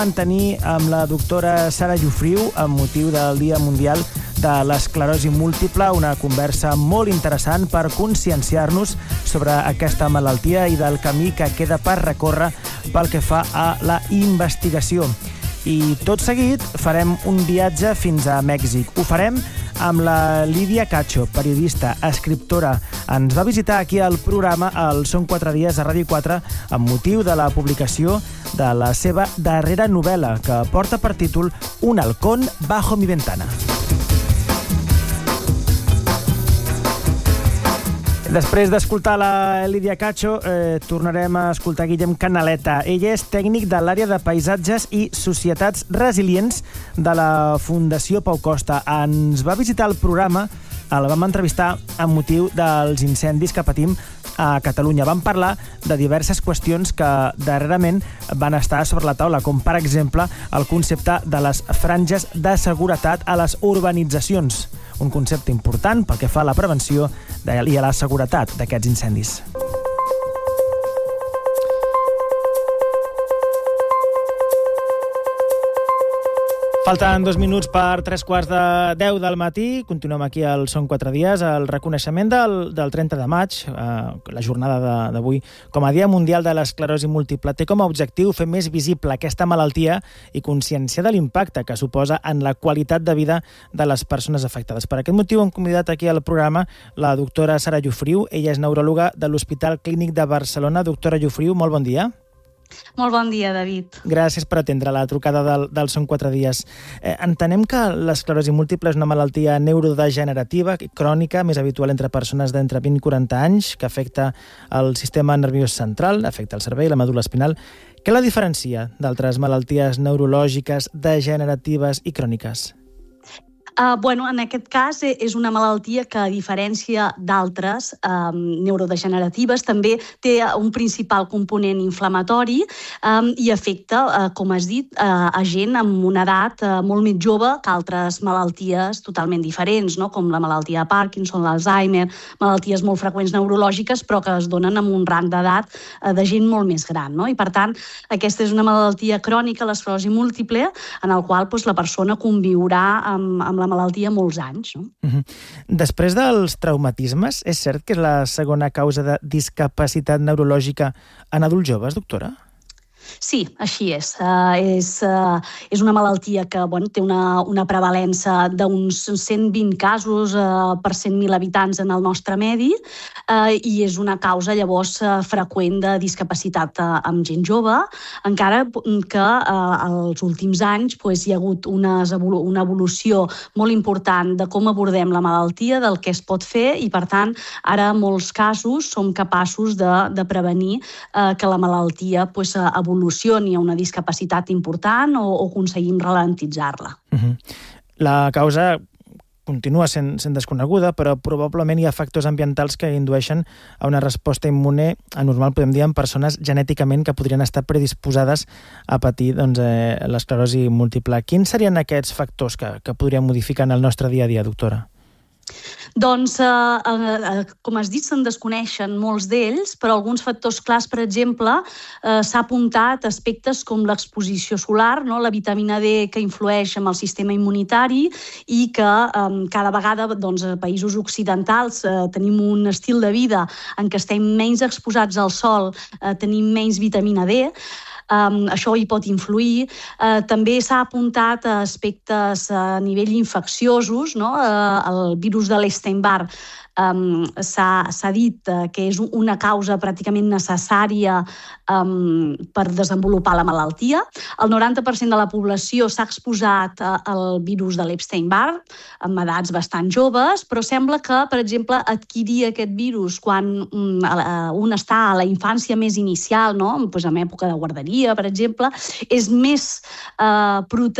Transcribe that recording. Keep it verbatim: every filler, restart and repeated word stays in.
Mantenir amb la doctora Sara Jofriu amb motiu del Dia Mundial de l'Esclerosi Múltiple, una conversa molt interessant per conscienciar-nos sobre aquesta malaltia i del camí que queda per recórrer pel que fa a la investigació. I tot seguit farem un viatge fins a Mèxic. Ho farem amb la Lídia Cacho, periodista, escriptora. Ens va visitar aquí al programa el Són quatre dies a Ràdio quatre amb motiu de la publicació de la seva darrera novel·la, que porta per títol Un halcón bajo mi ventana. Després d'escoltar la Lídia Cacho, eh, tornarem a escoltar Guillem Canaleta. Ell és tècnic de l'àrea de paisatges i societats resilients de la Fundació Pau Costa. Ens va visitar el programa, el vam entrevistar amb motiu dels incendis que patim a Catalunya. Vam parlar de diverses qüestions que darrerament van estar sobre la taula, com per exemple el concepte de les franges de seguretat a les urbanitzacions, un concepte important pel que fa a la prevenció i a la seguretat d'aquests incendis. Falten dos minuts per tres quarts de deu del matí. Continuem aquí al Són quatre dies. El reconeixement del, del trenta de maig, eh, la jornada d'avui, com a Dia Mundial de l'Esclerosi Múltiple, té com a objectiu fer més visible aquesta malaltia i conscienciar de l'impacte que suposa en la qualitat de vida de les persones afectades. Per aquest motiu hem convidat aquí al programa la doctora Sara Jofriu. Ella és neuròloga de l'Hospital Clínic de Barcelona. Doctora Jofriu, molt bon dia. Molt bon dia, David. Gràcies per atendre la trucada del, del Són quatre dies. Eh, entenem que l'esclerosi múltiple és una malaltia neurodegenerativa, crònica, més habitual entre persones d'entre vint i quaranta anys, que afecta el sistema nerviós central, afecta el cervell, la medul·la espinal. Què la diferencia d'altres malalties neurològiques, degeneratives i cròniques? Uh, bueno, en aquest cas és una malaltia que, a diferència d'altres um, neurodegeneratives, també té un principal component inflamatori um, i afecta, uh, com has dit, uh, a gent amb una edat uh, molt més jove que altres malalties totalment diferents, no? Com la malaltia de Parkinson, l'Alzheimer, malalties molt freqüents neurològiques, però que es donen amb un rang d'edat uh, de gent molt més gran, no? I, per tant, aquesta és una malaltia crònica, l'esclerosi múltiple, en el qual doncs, la persona conviurà amb, amb la malaltia molts anys. No? Uh-huh. Després dels traumatismes, és cert que és la segona causa de discapacitat neurològica en adults joves, doctora? Sí, així és. Uh, és, uh, és una malaltia que bueno, té una, una prevalença d'uns cent vint casos uh, per cent mil habitants en el nostre medi uh, i és una causa llavors uh, freqüent de discapacitat uh, amb gent jove, encara que uh, als últims anys pues, hi ha hagut unes evolu una evolució molt important de com abordem la malaltia, del que es pot fer i, per tant, ara en molts casos som capaços de, de prevenir uh, que la malaltia pues, evolucioni evolucioni a una discapacitat important o, o aconseguim ralentitzar-la. Uh-huh. La causa continua sent, sent desconeguda, però probablement hi ha factors ambientals que indueixen a una resposta immune anormal, podem dir, en persones genèticament que podrien estar predisposades a patir doncs, eh, l'esclerosi múltiple. Quins serien aquests factors que, que podrien modificar en el nostre dia a dia, doctora? Doncs, eh, eh, com has dit, se'n desconeixen molts d'ells, però alguns factors clars, per exemple, eh, s'ha apuntat aspectes com l'exposició solar, no? La vitamina D que influeix en el sistema immunitari i que eh, cada vegada doncs, a països occidentals eh, tenim un estil de vida en què estem menys exposats al sol, eh, tenim menys vitamina D. Um, això hi pot influir. Uh, també s'ha apuntat a aspectes a nivell infecciosos, no? Uh, el virus de l'Epstein-Barr um, s'ha dit uh, que és una causa pràcticament necessària um, per desenvolupar la malaltia. El noranta per cent de la població s'ha exposat uh, al virus de l'Epstein-Barr amb edats bastant joves, però sembla que, per exemple, adquirir aquest virus quan um, un està a la infància més inicial, no? Pues en època de guarderia, per exemple, és més eh, protegit